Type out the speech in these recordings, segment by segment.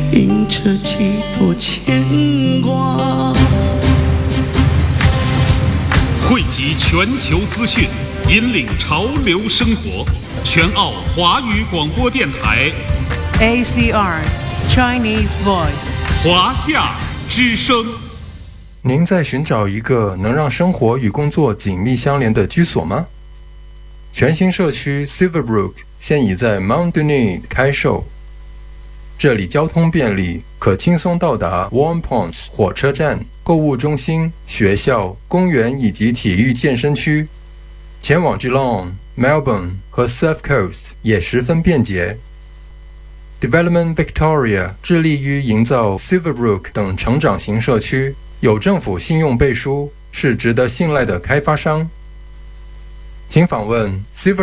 印着几多牵挂。 汇集全球资讯，引领潮流生活。全澳华语广播电台 ACR Chinese Voice 华夏之声。 您在寻找一个能让生活与工作紧密相连的居所吗？全新社区 Silverbrook 现已在 Mount Dunedin 开售，这里交通便利，可轻松到达 Warm Ponds 火车站、购物中心、学校、公园以及体育健身区。前往 Geelong、Melbourne 和 Surf Coast 也十分便捷。Development Victoria 致力于营造 Silverbrook 等成长型社区，有政府信用背书，是值得信赖的开发商。请访问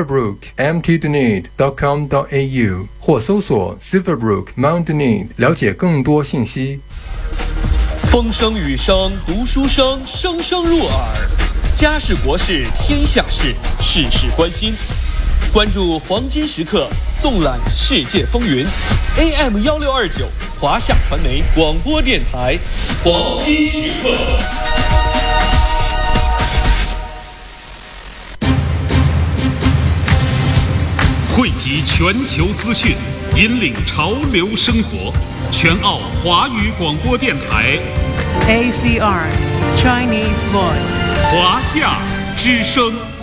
silverbrookmtdunedin.com.au 或搜索 Silverbrook Mount Dunedin 了解更多信息。 风声雨声读书声，声声入耳。家事国事天下事，事事关心。关注黄金时刻，纵览世界风云。AM1629华夏传媒广播电台，黄金时刻。 汇集全球资讯，引领潮流生活。全澳华语广播电台 ACR Chinese Voice 华夏之声。